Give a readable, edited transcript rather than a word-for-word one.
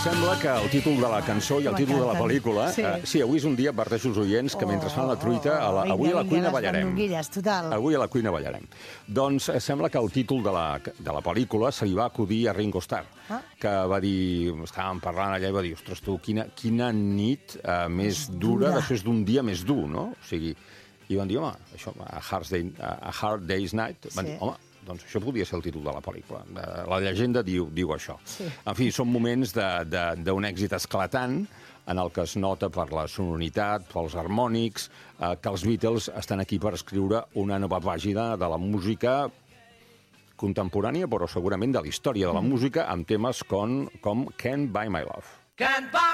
Sembla que el títol de la cançó i el títol de la pel·lícula... Sí, avui és un dia, adverteixo els oients, que mentre fan la truita, avui a la cuina ballarem. Avui a la cuina ballarem. Doncs sembla que el títol de la pel·lícula se li va acudir a Ringo Starr, que va dir, estàvem parlant allà i va dir, ostres, tu, quina nit més dura després d'un dia més dur, no? O sigui, i van dir, home, això, a Hard Day's Night, van dir, home, doncs això podria ser el títol de la pel·lícula. La llegenda diu això. En fi, són moments d'un èxit esclatant en el que es nota per la sonoritat, pels harmònics, que els Beatles estan aquí per escriure una nova pàgina de la música contemporània, però segurament de la història de la música, amb temes com Can't Buy My Love.